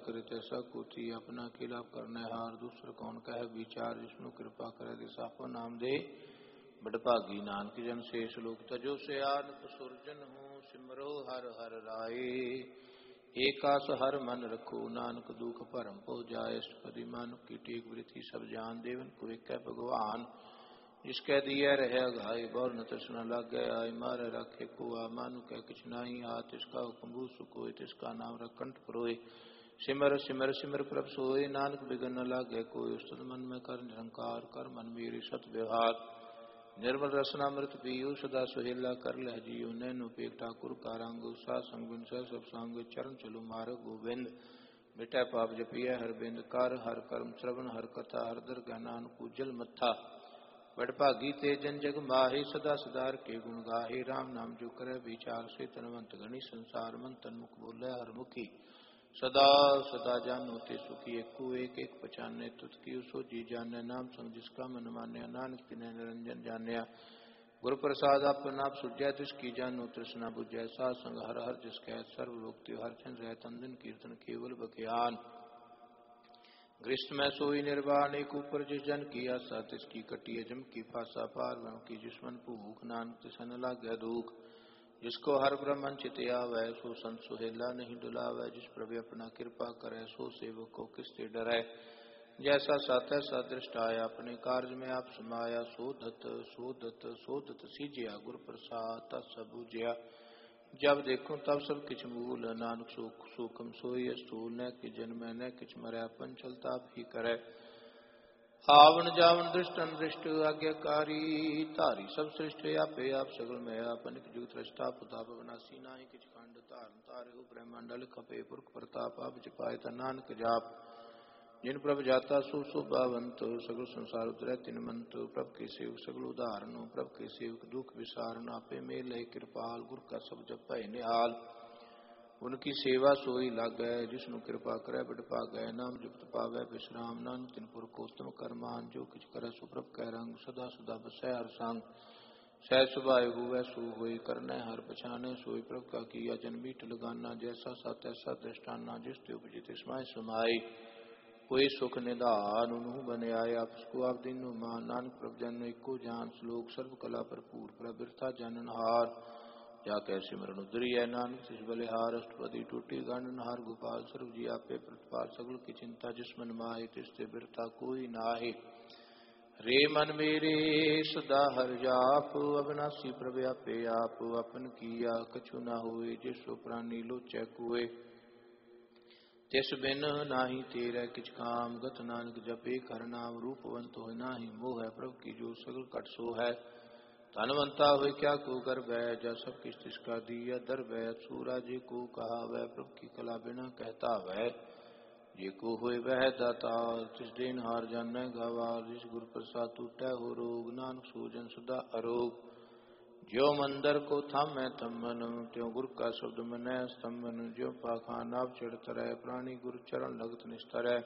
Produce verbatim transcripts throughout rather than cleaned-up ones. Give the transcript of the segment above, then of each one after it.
करे तैसा कोती, अपना अकेला करने हार दूसर कौन कहे विचार, जिसनु कृपा करे दिस आपो नाम दे बड़भागी। नानक जन शेष लोक तजो से आनत सुरजन हूँ, सिमरो हर हर राय। एक आस हर मन रखो, नानक दुख भरम पो जाए। अष्टपदी मानुख की टेक वृथि, सब जान देवन को एक भगवान। जिसकै दिया रहे घाय, बौर न तृष्णा लग गए आय। मारे रखे को आ मानु कै किछ नाही हाथ, तिसका हुक्म सुकोय तिसका नाम रखंठ परोय। सिमर सिमर सिमर प्रभ सोय, नानक बिगन न लागे कोय। उस्तत मन में कर निरंकार, कर मन मेरी सत व्यवहार। निर्मल रसनामृत पीयू, सदा सुहेला कर लह जियो। नैनो पेख ठाकुर का रंग, सा संग बिन सह सब संग। चरण चलो मार्ग गोविंद, मिटै पाप जपिय हर बिंद। कर हर कर्म श्रवण हर कथा, हर दर नानक पूजल मत्था। बड़भागी ते जन जग माहे, सदा सदार के गुण गाहे। राम नाम जो करे विचार से, तनवंत गणि संसार मन। तन्मुख बोले हर मुखी, सदा सदा जानो ते सुखी। एको एक एक पहचाने तुत की, सो जी जाने नाम संग जिसका मन मान्या। नानक तिन्हे निरंजन जानिया, गुरु प्रसाद आपन आप सुझै। तिसकी जानो तृष्णा बुझै, साध संग हर हर जिस कह। सर्व लोक त्योहार चंद रह, तंदन कीर्तन केवल बख्यान। गृष्ट में सोई निर्वाण, एक ऊपर जिस जन की आशा। तिसकी कटी अजम की फासा, पार ब्रह्म की जिसमन भूख। नानक तिसन लागे दुख, जिसको हर ब्रह्मन चित आवै। सो संत सुहेला नहीं डुलावै, जिस प्रभु अपना कृपा करे। सो सेवक को किसते डरै, जैसा साथ ऐसा दृष्ट आया। अपने कार्य में आप समाया, सोधत सोधत सोधत सीजिया। गुर प्रसाद तत् सब बूझिया, जब देखूं तब सब किछ मूल। नानक सुख सूखम सोई स्थूल, न कि जन्म न किछ मरै। पंचल ताप ही करे, आवन जावन दृष्ट अनदृष्ट। आज्ञाकारी तारी सब सृष्टि, आपे आप सगल में आपन। जुग त्रष्टा पुताप विनाशी, नाहि किछ खंड। तारन तारे हो ब्रह्मंडल, खपे पुरख प्रताप। आप जपाए ता नानक जाप, जिन प्रभ जाता सो सो बावंत। सगल संसार उतरै तिन मंत, प्रभ के सेवक सगल उदाहरण। प्रभ के सेवक दुख विसारण, आपे मेल है कृपाल। गुर का सब जप है निहाल, उनकी सेवा सोई लागै। जिसनु कृपा करे बड़ भागै, नाम जुगत पावै विश्राम। नानक तिन पुरख उत्तम करमान, जो किछ करे सो प्रभ कै रंग। सदा सदा बसै हर संग, सहज सुभाय हुवै सो होय। करनै हर पछानै, सोई प्रभ का किया जन मीठ लगाना। जैसा सा तैसा दृष्टाना, जिस ते उपजे तिस माहि समाई। कोई सुख निधान उन्हु बने आए, आपसको आप दीनो मान। नानक प्रभ जन एको जान, श्लोक सर्व कला भरपूर। प्रभ बिरथा जानन हार, जाकै सिमरन उतरियै। नानक तिस बलिहार, अष्टपदी टूटी गांडन हार। गोपाल सर्व जी आपे प्रतिपाल, सगल की चिंता जिस मन माहे। तिस ते बिरथा कोई नाहे, रे मन मेरे सदा हर जाप। अविनाशी प्रभ आपे आप, अपन किया कछु न होए। जिसो प्राणी लोचै कोय, तिस बिन नाही तेरै किछ काम। गत नानक जपे हर नाम, रूपवंत होय नाही मोह। प्रभु की जो सगल कट सो है, धनवंता होय क्या को गर्भ है। जा सब किछ तिसका दिया दर्भ है। सूरा जी को कहावै, प्रभु की कला बिना कहता वै। जे को होय वह दातार, तिस देन हार जानै गवार। जिस गुर प्रसाद टूटै हो रोग, नानक सोजन सदा अरोग। ज्यो मंदर को थामै तमन, त्यों गुर का शब्द मनै स्तंभन। ज्यो पाखान नाव चढ़ तरह, प्राणी गुरु चरण लगत निस्तरह।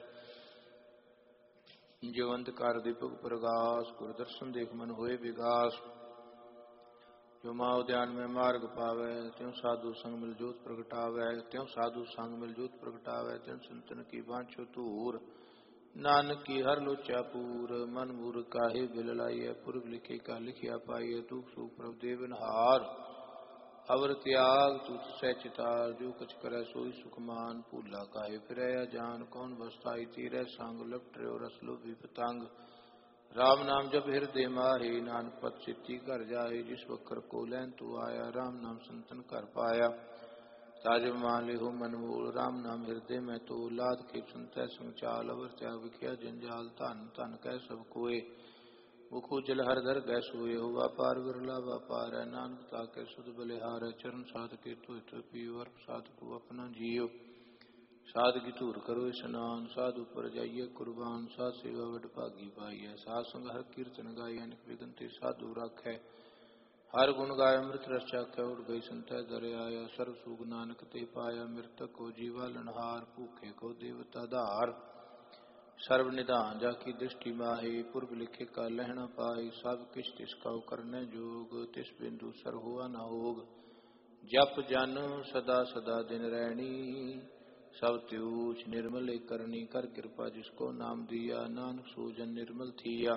ज्यो अंधकार दीपक प्रगास, गुरु दर्शन देख मन होए विगास। जो माओ ध्यान में मार्ग पावै, त्यों साधु संग मिल जोत प्रगटावै। त्यों साधु संग मिल जोत प्रगटावै, त्यों संतन की बाँछो तूर। नानक की हर लोचा पूर, मन मूर काहे बिल लाइय। पूर्व लिखे का लिखिया पाइय, दुख सुख प्रभ देवन हार। अवर त्याग तुझ सह चितार, जो कछ करे सोई सुखमान। भूला काहे फिरै जान, कौन बसताई तीरै संग। लपट रयो रस लोभी पतंग, राम नाम जप हृदय माहे। नानक पद चित्ती कर जाए, जिस वक्र को लैन तू आया। राम नाम संतन कर पाया, ताज मान ले हो मन मूल। राम नाम हृदय में तो लाद, खेप संतै संचाल। अवर त्याग विखिया जंजाल, धन धन कह सब कोय। मुखो जल हर धर गै सोए, हो व्यापार विरला व्यापार है। नानक ताके सुध बलिहार, चरण साध के तो तो पियो। अर साध को अपना जियो, साध की धूर करो स्नान। साधु पर जाइए कुर्बान, साध सेवा वड भागी पाइय। साध संग हर कीर्तन गाय, अनेक विघ्न ते साधु राखै। हर गुण गाय अमृत रस चाखै, उठ गई संतै दर आया। सर्व सुख नानक ते पाया, मृतक को जीवा लनहार। भूखे को देवता धार, सर्व निधान जाकी दृष्टि माहे। पूर्व लिखे का लहना पाई, सब किछ तिसका करने जोग। तिस बिंदु सर हुआ न होग, जप जन सदा सदा दिन रैणी। सब त्यूच निर्मल करनी कर कृपा जिसको नाम दिया नानक सूजन निर्मल थिया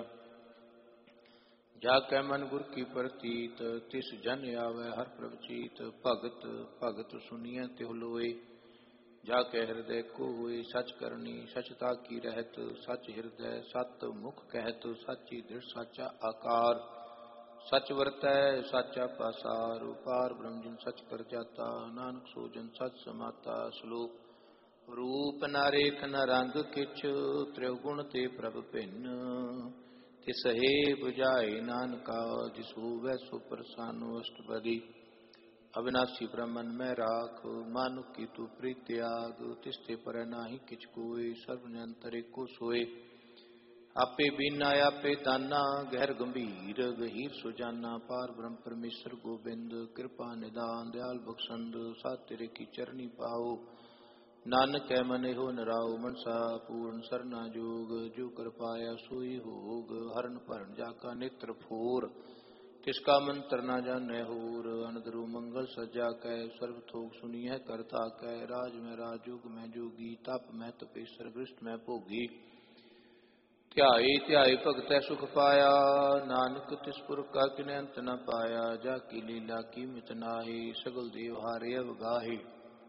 जाकै मन गुर की प्रतीत तिस जन आवे हर प्रभचीत भगत भगत सुनिए त्यों लोए जाके हृदय को हुए सच करनी सचता की रहत सच हृदय सत मुख कहत साची दृढ़ साचा आकार सच वर्तै साचा पासार पार ब्रह्म जिन सच कर जाता नानक सोजन सच समाता श्लोक रूप न रेख न रंग किछ त्रिगुण ते प्रभ भिन्न तिस हे बुझाए नानका जिस होवै सो प्रसन्न अष्टपदी अविनाशी ब्रह्मन में राख मानुक की तू प्रीत त्याग तिस्ते पर नाही किछ कोई सर्वनियंतरे को सोए आपे बीना आपे दाना गहर गंभीर गहीर सुजाना पार ब्रह्म परमेश्वर गोबिंद कृपा निदान दयाल बख्शंद सात तेरे की चरनी पाओ नानक है मने हो नराओ मनसा पूर्ण सरना जोग जो कर पाया सोई होग हरण भरण जाका नेत्र फोर किसका मंत्र न जाने होर अनदरु मंगल सजा कै सर्व थोक सुनिए करता कै राज में राजुग में जोगी तप में तपेश्वर गृष्ट में भोगी ध्याई ध्याई भगत सुख पाया नानक तिस पुर का किने अंत न पाया जाकी लीला की मित नाहि सगल देव हारे अवगाहे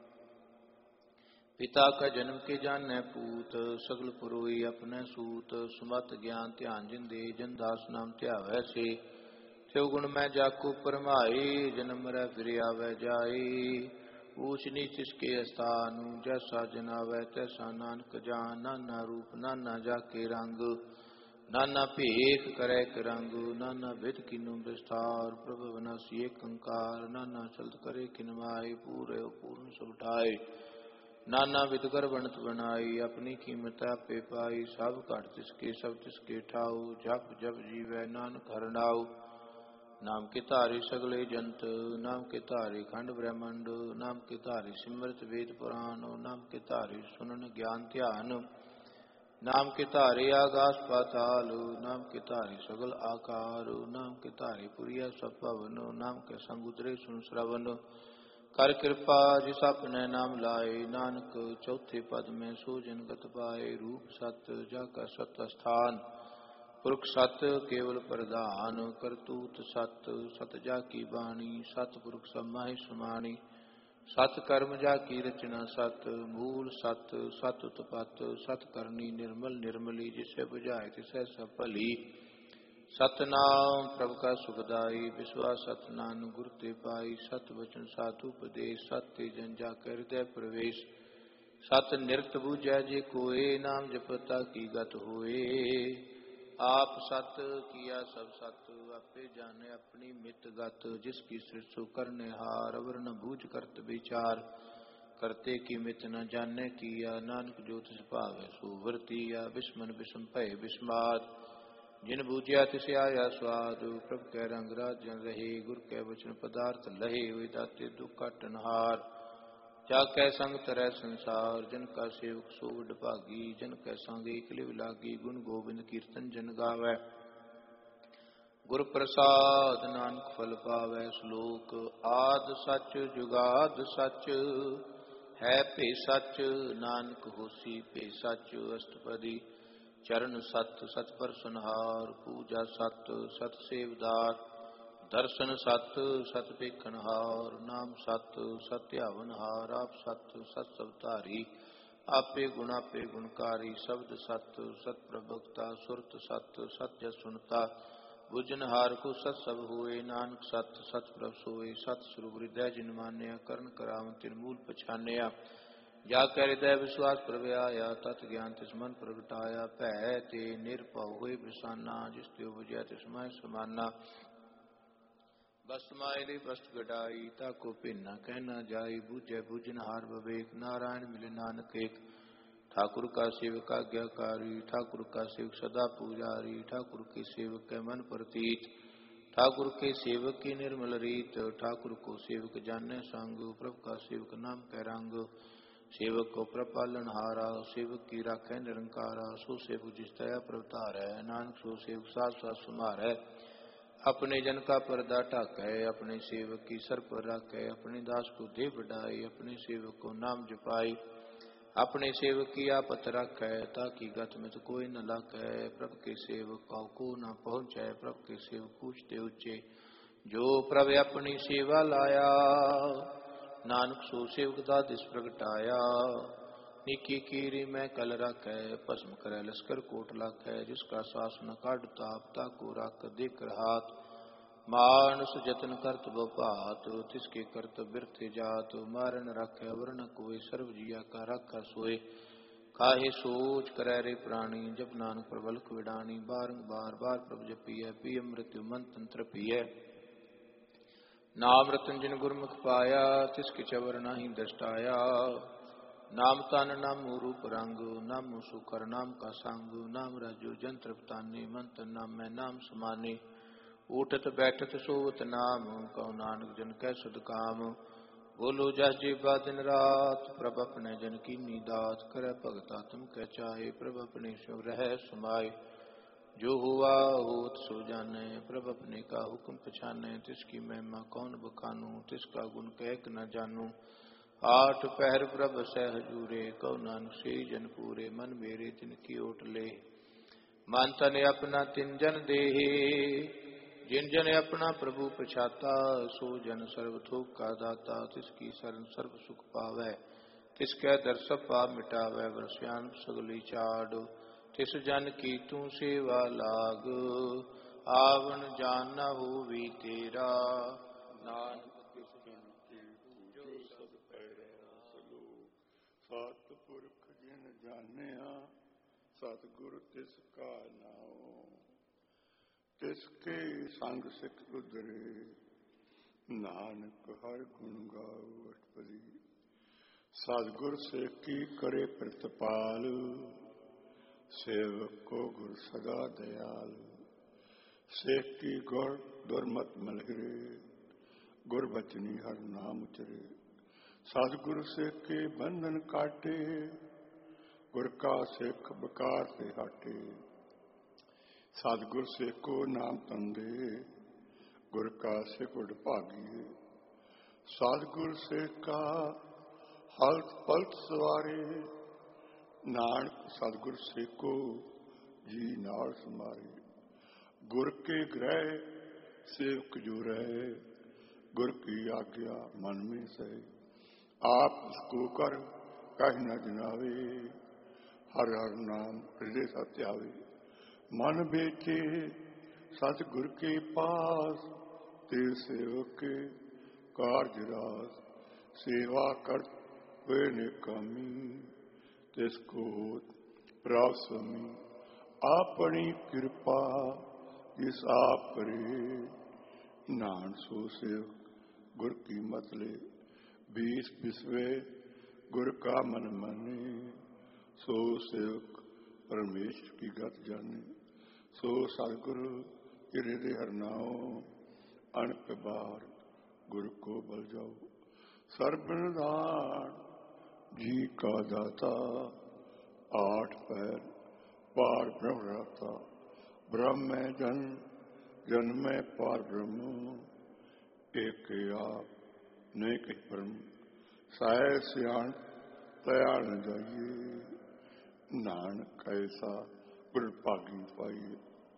पिता का जन्म के जाने पूत सगल पुरोई अपने सूत सुमत ज्ञान ध्यान जिन दे जन दास नाम ध्यावै से त्यो गुण मैं जाको परमाए जन्म रै फिर आवे जाए ऊच नीच इसके स्थान जैसा जनावै तैसा नानक जान नाना रूप नाना जाके रंग नाना भेख करे रंग नाना विध किनु विस्तार प्रभु विनाशी एक कंकार नाना चलत करे किन माए पूरे पूर्ण सुठाए नाना विध कर बनत बनाई अपनी कीमत आपे पाई सब घट तिसके सब तिसके ठाऊ जप जप जीवै नानक हरनाऊ नाम के धारे सगले जंत नाम के धारे खंड ब्रह्मंड नाम के धारे सिमरत वेद पुराण नाम के धारे सुनन ज्ञान ध्यान नाम के धारे आकाश पाताल नाम के धारे सगल आकार नाम के धारे पुरिया सब भवन नाम के संग उतरे सुन श्रवण कर कृपा जिस अपने नाम लाए नानक चौथे पद में सो जन गत पाए रूप सत जाका सत स्थान पुरख सत केवल प्रधान करतूत सत सत जा की बाणी सत पुरख समाहि समाणी सत कर्म जा की रचना सत मूल सत सत उत्पत सत करनी निर्मल निर्मली जिसे बुझाए तिसे सब भली सतनाम प्रभु का सुखदाई विश्वास सतनान गुर ते पाई सत वचन साधु उपदेश सत्य जन जा कर हृदय प्रवेश सत निरत बूझै जे कोय नाम जपता की गत होए आप सत किया सब सत आपे जाने अपनी मित गत जिसकी सृष्टि करने हार अवर न बूझ करत विचार करते की मित न जाने किया नानक जो तिस भावे सो वर्तिया विस्मन विषम भय विस्माद जिन बूझिया तिस आया स्वाद प्रभ कै रंग राजन रहे गुर कै वचन पदार्थ लहे हुए दाते दुख कटनहार जाकै संग तरह संसार जन का सेवक सो वड भागी जन कै संग एक लिव लागी गुण गोविंद कीर्तन जन गावै गुर प्रसाद नानक फल पावै श्लोक आद सच जुगाद सच है पे सच नानक होसी पे सच अष्टपदी चरण सत सत पर सुनहार पूजा सत सत सेवदार दर्शन सत सत पेखनहार नाम सत सत्यावनहार आप सत सत सवतारी आपे गुण आपे गुणकारी शब्द सत सत प्रभक्ता सुरत सत सत्य सुनता बुझनहार को सत सब हुए नानक सत सत प्रभ सोए सत स्वरूप हृदय जिन मान्या करण कराव तिन मूल पछान्या जाकर हृदय विश्वास प्रभयाया तत् ज्ञान तिस मन प्रगटाया भै ते निरभव हुए बिसाना जिस त्यो बुझिया तिस मैं समाना बस मायली बस्त गडाई ताको भिन्ना कहना जाई बूझे बुझन हार विवेक नारायण मिले नानक एक ठाकुर का सेवक आज्ञाकारी ठाकुर का सेवक सदा पुजारी ठाकुर के सेवक के मन प्रतीत ठाकुर के सेवक की निर्मल रीत ठाकुर को सेवक जाने संग प्रभु का सेवक नाम कै रंग सेवक को प्रपालन हारा सेवक की राखे निरंकारा सो सेवक जिस दया प्रवतार है नानक सो सेवक साथ साथ सुमार है अपने जन का पर्दा ढाकै अपने सेवक की सर पर रखे अपने दास को दे बढ़ाई अपने सेवक को नाम जपाई अपने सेवक की आपत रखै, ताकि गत मित कोई न लाकै। प्रभु के सेवक कौ को न पहुँचै, प्रभु के सेवक पूछते उच्चे। जो प्रभु अपनी सेवा लाया, नानक सो सेवक दादिस प्रगटाया। निकी कीरी मैं कल रखै, भस्म करे लश्कर कोट लाखै। जिसका सास न काढ़ ताप, ताको रख देख हाथ। मानस जतन करत बपात, तिसके करत बिरथे जात। मारन रखै वरन कोय, सर्व जिया का रखा सोए। काहे सोच करे रे प्राणी, जब नानक प्रबल विडानी। बारंबार बार प्रभु जपिय, पिय मृत्यु मन तंत्र पिय। नाम रतन जिन गुरमुख पाया, तिसके चवर नाही दृष्टाया। नाम तन नाम रूप रंग, नाम सुकर नाम का संग। नाम राजो जंत्र ताने, मंत्र नाम मैं नाम समाने। उठत बैठत सोवत नाम, कहो नानक जन कै सुध काम। बोलो जस जेबा दिन रात, प्रभ अपने जन की दात। करे भगता तुम कै चाहे, प्रभ अपने शिव रह समाये। जो हुआ होत सो जाने, प्रभ अपने का हुक्म पछाने। तिसकी महिमा कौन बखानू, तिसका गुण कहक न जानू। आठ पहर प्रभ सह हजूरे, कहो नानक से जन पूरे। मन मेरे तिनकी ओट ले, मन तन अपना तिन जन देहे। जिन जन अपना प्रभु पछाता, सो जन सर्व थोक का दाता। तिसकी शरण सर्व सुख पावै, तिसकै दर सब पाप मिटावै। वर्ष्यान सगली चाड़, तिस जन की तू सेवा लाग। आवन जान न होवी तेरा, नानक तिस जन की जो सब पैरा सलोक। सतपुरख जिन जानिया, सतगुर तिसका नाओ। तिसके संग सिख उधरे, नानक हर गुण गाओ अटपदी। सतगुर से की करे प्रतिपाल, सेवक को गुर सदा दयाल। सेख की गुर दुर्मत मलहरे, गुर बचनी हर नाम उचरे। सतगुर सेख के बंधन काटे, गुर का सिख बकार से हटे। सतगुर सेख को नाम तंदे, गुर का सिख उड भागिए। सतगुर सेख का हलत पलत सवारे, नानक सतगुर सेको जी नाल समारे। गुर के ग्रह सेवक जो रहे, गुर की आज्ञा मन में सहे। आप उसको कर कह न जनावे, हर हर नाम हृदय सत्यावे। मन बेचे सतगुर के पास, तेरे सेवक के कार्य रास। सेवा कर वे निकामी, तिसको प्राप स्वामी। अपनी कृपा जिस आप करे, नान सो सेवक गुर की मत ले। बीस बिस्वे गुर का मन माने, सो सेवक परमेश्वर की गत जाने। सो सतगुरु हृदय हर नाओ, अनक बार गुरु को बल जाओ। सर्वनिधान जी का दाता, आठ पैर पार ब्रह्म रहता। ब्रह्म में जन, जन में पार ब्रह्म। एक आप नेक ब्रह्म, साय सियाण तया न जाइए। नानक ऐसा गुर भागी पाइए।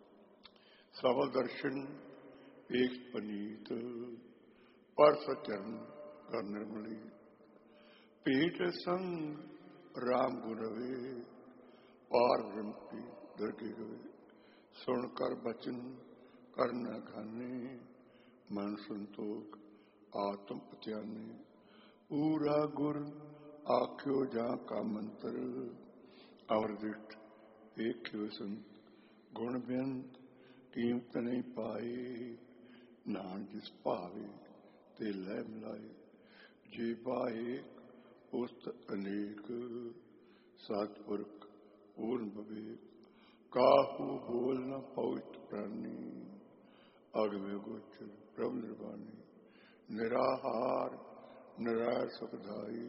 सबल दर्शन एक पनीत, पर सचरण कर निर्मली। पीठ संग राम गुरवे, पार ब्रह्म की दरगे गए। सुनकर बचन कर न घाने, मन संतोख आत्म पत्याने। पूरा गुर आख्यो जा का मंत्र, अवर दृष्ट देखियो संत। गुण बेअंत कीमत नहीं पाए, नान जिस भावे ते लै मिलाए। जे बाएक उस्त अनेक, सतपुरख पूर्ण विवेक। काहू बोल न पौत प्राणी, अगमे गोचर प्रभु निर्वाणी। निराहार निराय सुखदाई,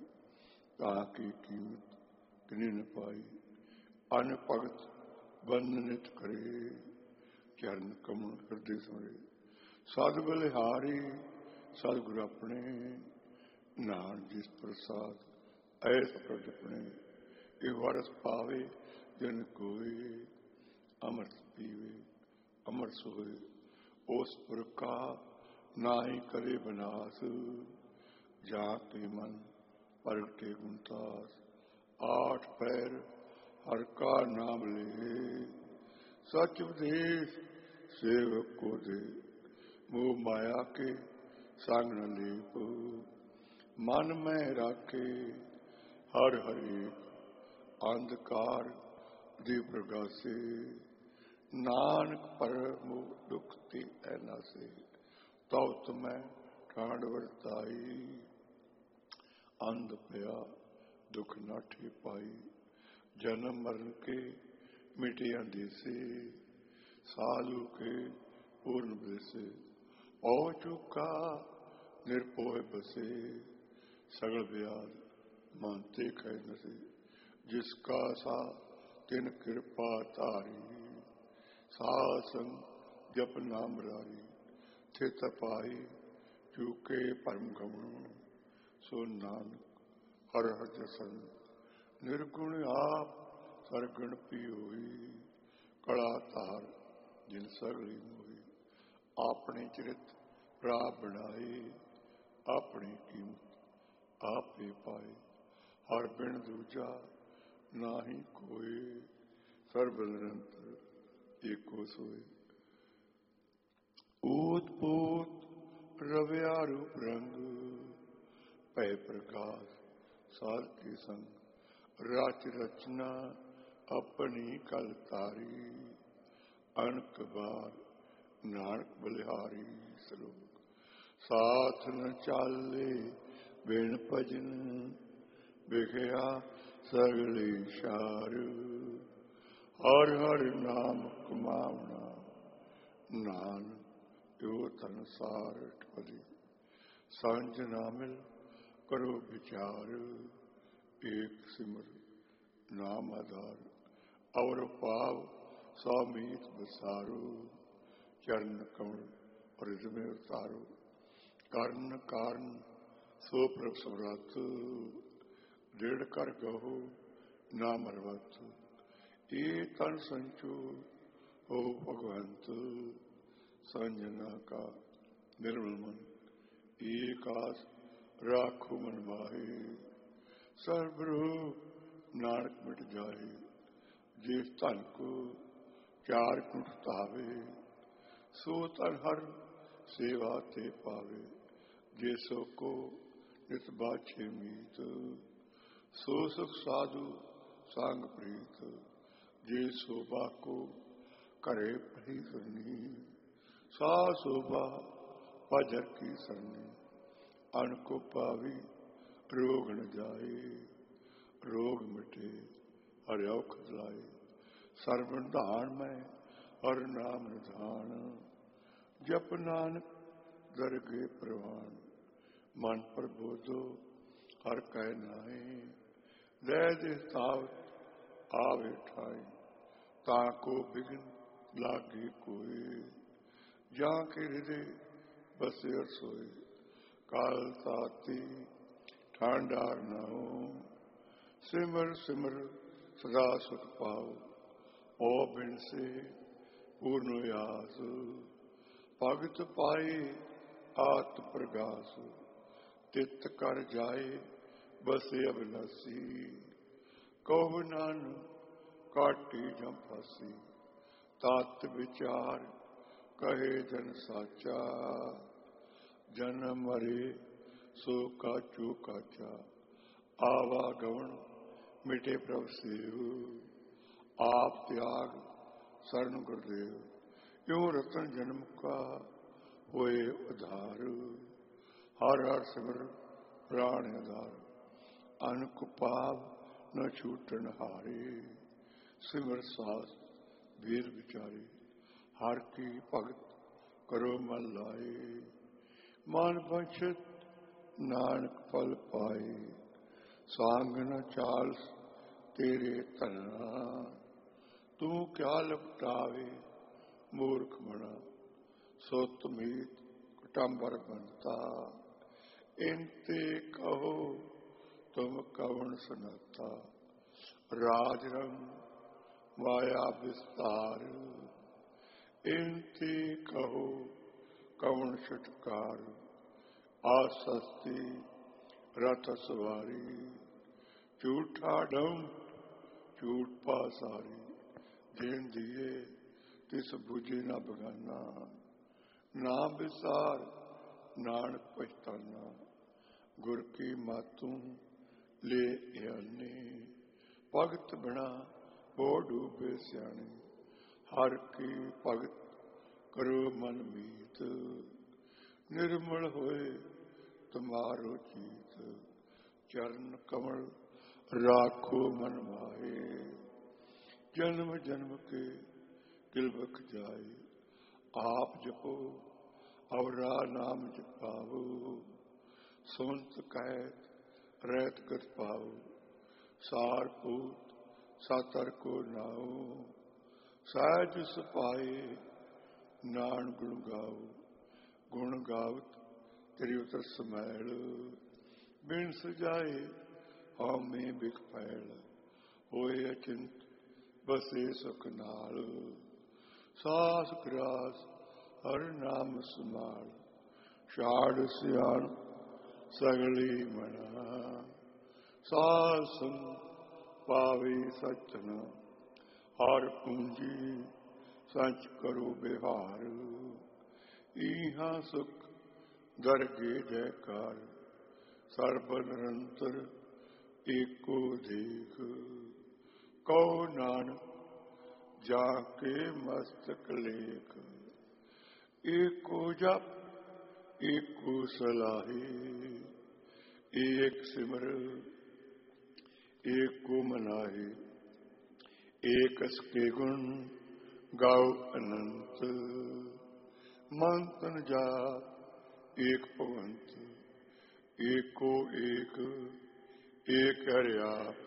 ताकि कीमत किन्हीं न पाई। अन भगत बंधनित करे, चरण कमल हृदय सुरे। सद बलिहारी सदगुरु अपने, नान जिस प्रसाद ऐस प्रजपने ये वरस पावे जन कोई अमृत पीवे अमर सोए उस पुर का ना ही करे बनास जा के मन प्रगटे गुणतास आठ पैर हर का नाम ले सच उपदेश सेवक को दे मोह माया के संग न लेप मन में राखे हर हर एक अंधकार दीप प्रगासे नानक पर मोह दुख ते ऐना से तौ तुम्हें ठांड वर्ताई अंध पया दुख नाठी पाई जन्म मरण के मिटे अंदेसे साधु के पूर्ण बेसे औ चुका निर्पोह बसे सगल ब्याज मानते कह नसे जिसका सा तिन कृपा तारी सासन जप नाम रारी थे तपाई चूके परम गमन सो नानक हर हर जसन निर्गुण आप सरगुण पियोई कला तार जिन सगली मोई अपने चरित प्राप बनाए अपनी कीमत आपे पाए हर बिन दूजा नाही कोई सर्व निरंतर एको सोए ऊत पूत रव्या रूप रंग पै प्रकाश साल के संग राच रचना अपनी कल तारी अनक बार नानक बलिहारी श्लोक साथ न चाले बिन भजन बिखया सगले शार हर हर नाम कमावना नान यो तनसार ठवली सांझ ना मिल करो विचार एक सिमर नाम आधार और पाव स्वामीत बसारो चरण कमल और इसमें उतारो कारण कारण सो प्रभ समरथ दृढ़ कर गहो ना मरवत ये तन संचो हो भगवंत संजना का निर्मल मन एक आस राखो मन माहे सर्वरोग नानक मिट जाए जिस तन को चार कुट तावे सो तन हर सेवा ते पावे जैसो को नित बाछे मीत सो सुख साधु सांग प्रीत जे शोभा को करे पही सरनी सा शोभा पजर की सरनी अन को पावी रोग न जाए रोग मिटे हर औखद लाए सर्वन धान में हर नाम निधान जप नानक दरगे प्रवान मन पर बोधो हर कह नाए दे दे तावत आवे ठाई ताको बिघन लागे कोई जा के हृदय बसे और सोए काल ताती ठांडार न हो सिमर सिमर सदा सुख पाओ ओ बिन से पूर्ण यास भगत पाए आत्म प्रगास तित कर जाए बसे अविनाशी कहो नानक काटी जम फासी तात विचार कहे जन साचा जन मरे सो काचू काचा आवागमन मिटे प्रभ सेव आप त्याग शरण गुरुदेव यूं रतन जन्म का होए उधार हर हर सिमर प्राण आधार अनक पाप न छूटन हारे सिमर सास वीर विचारे हर की भगत करो मन लाए मन वंचित नानक फल पाए सांग न चाल तेरे तना तू क्या लपटावे मूर्ख मना सोत मीत कुटंबर बनता इनते कहो तुम कवन सनाता। राज रंग माया विस्तार, इनती कहो कवन छुटकार। आसस्ती रथ सवारी, झूठा ढंग झूठ पासारी। देन दिए तिस बुझे न बगाना, ना विसार नानक पछताना। गुर की मातू ले आने, भगत बिना हो डूबे सियाने। हर की भगत करो मन मीत, निर्मल होए तुम्हारो जीत। चरण कमल राखो मन माहे, जन्म जन्म के तिलक जाए। आप जपो अवरा नाम जपाओ, सुनत कहत रहत गत पाओ। सारपूत सातर को नाओ, सहज सपाए नान गुण गाओ। गुण गावत तेरी उतर समैल, बिन सजाए हमें बिख फैल। होए अचिंत बसे सुख नाल, सास ग्रास हर नाम समाल। छाड़ सियाण सगली मना, सास संग पावे सचना। हर पूंजी सच करो बिहार, इहा सुख दरगे जयकार। सर्ब निरंतर एको देख, कहो नानक जाके मस्तक लेख। एको जप एको सलाहे, एक सिमर एको मनाहे। एक के गुण गाओ अनंत, मंतन जा एक भगवंत। एको एक एक हरियाप,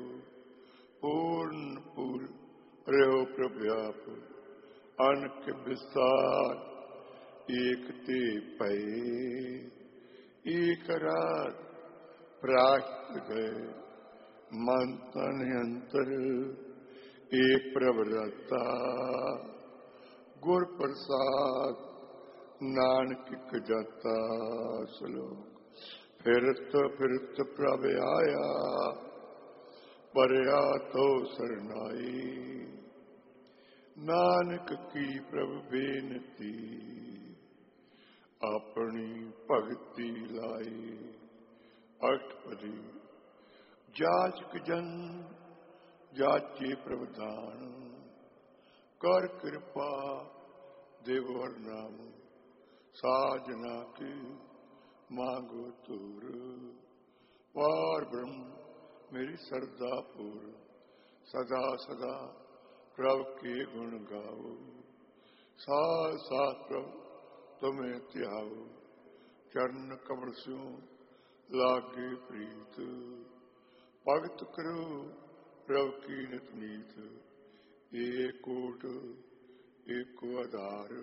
पूर्ण पूर रहो प्रभ्याप। अनक विस्तार एक ते पए, एक रात प्राश्त गए। मन तन अंतर एक प्रभुरता, गुर प्रसाद नानक जाता। श्लोक। फिरत फिरत प्रभ आया, परया तो सरनाई। नानक की प्रभु बेनती, अपनी भगति लाई। अष्टपदी। जाचक जन जाचे प्रभुदान, कर कृपा देव हर नाम। साजना की मांगो तूर, पार ब्रह्म मेरी सरदा पूर। सदा सदा प्रभु के गुण गाओ, साथ साथ प्रभु तुम्हें त्याओ। चरण कमल स्यों लागे प्रीत, भगत करो प्रभु की नित मीत। एक कोट एको आधार,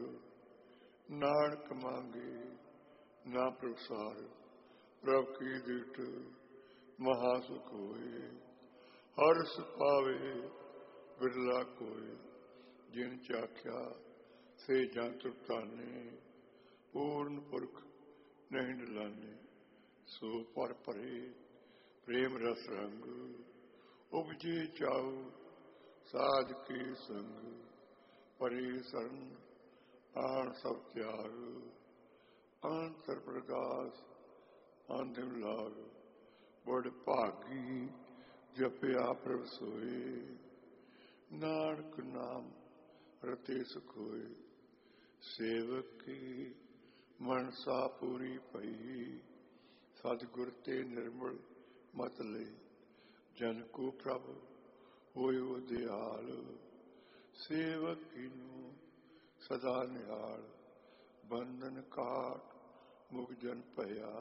नानक मांगे ना प्रसार। प्रभु की दृष्ट महासुख होए, हर्ष पावे बिरला कोय। जिन चाख्या से जान तृप्ताने, पूर्ण पुरख नहीं डलाने। सो पर परे प्रेम रस रंग, उपजे चाऊ साध के संग। परे शरण आन सब त्याग, अंतर प्रकाश अंतिम लाग। बड़ भागी जपया प्रभ सोए, नानक नाम रते सुख होए। सेवक की मनसा पूरी पई, सतगुर ते निर्मल मत ले। जन को प्रभु होयो दयाल, सेवक कीनू सदा निहाल। बंधन काट मुख जन पया,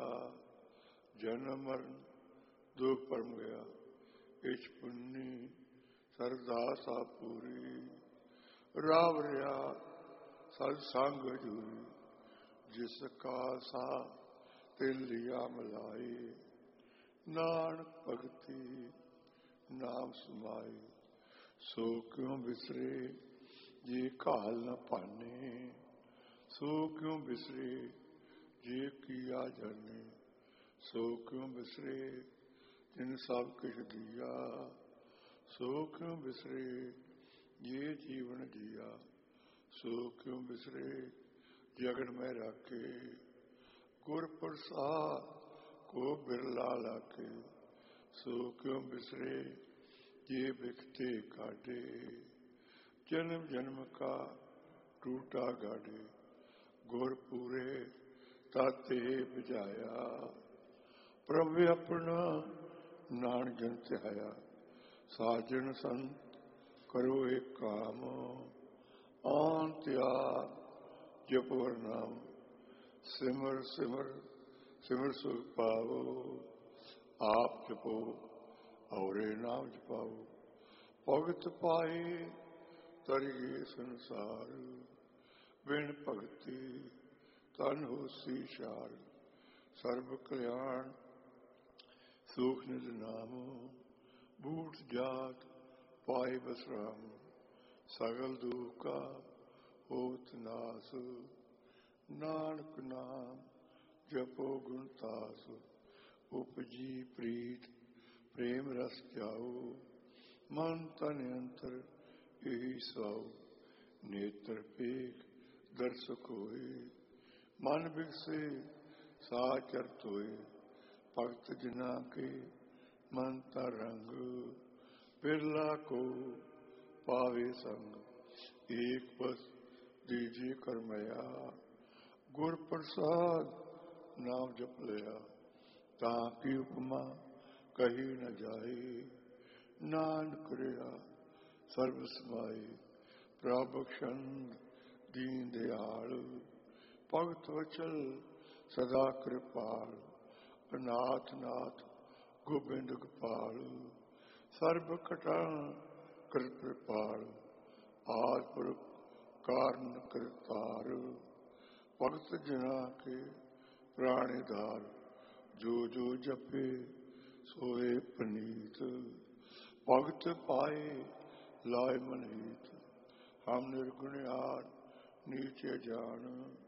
जन्म मरण दो परम गया। इच पुन्नी सरदा सा पूरी, राव रिया सद संग हजूरी। जिसका सा तिल लिया मलाई, नानक भगति नाम समाए। सो क्यों बिसरे ये काल न पाने, सो क्यों बिसरे ये किया जाने। सो क्यों बिसरे जिन सब कुछ दिया, सो क्यों बिसरे ये जीवन जिया। सो क्यों बिसरे जगन में राखे, गुर प्रसाद को बिरला लाके। सो क्यों बिसरे ये बिखते काटे, जन्म जन्म का टूटा गाड़े। गुर पूरे ताते बुझाया, प्रभु अपना नान जन त्याया। साजन संत करो एक काम, आन त्याग जपोर नाम। सिमर सिमर सिमर सुख पाओ, आप जपो और नाम जपाओ। भगत पाए तरिए संसार, बिन भगति तन होसी शार। सर्व कल्याण सुख निज नाम, बूट जात पाए बसराम। सगल दुख का होत नास, नानक नाम जपो गुण तास। उपजी प्रीत प्रेम रस जाओ, मन तन अंतर यही साओ। नेत्र पेख दर्शक होए, मन बिगसे साचरत होए। भगत जना के मन ता रंग, बिरला को पावे संग। एक बस दीजिए करमया, गुर प्रसाद नाम जप लिया। ताकि उपमा कही न जाए, नानक रहा सर्व समाए। प्रभ छंद दीन दयाल, भगत वचल सदा कृपाल। अनाथ नाथ गोबिंद गोपाल, सर्व कटा कृपाल। आद पुरख कारण करतार, भगत जना के प्राणीधार। जो जो जपे सोए पनीत, भगत पाए लाए मनहीत। हम निर्गुणियार नीचे जान,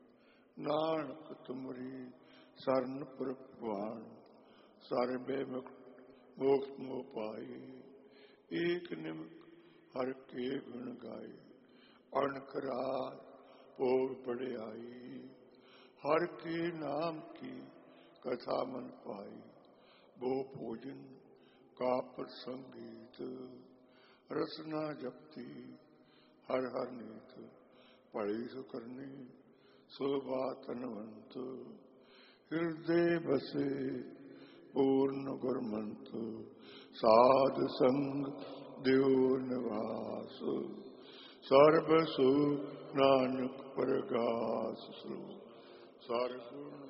नानक तुमरी शरण प्रभुआन। सर्वे मोक्ष मोह पाए, एक निमक हर के गुण गाए। अणकरार भोग बड़े आई, हर के नाम की कथा मन पाई। वो भोजन का प्रसंगीत, रसना जपती हर हर नीत। पढ़ी सो करनी शोभा तनवंत, हृदय बसे पूर्ण गुरमंत। साध संग देव निवास, सर्व सुख नानक परगास। सर्वगुण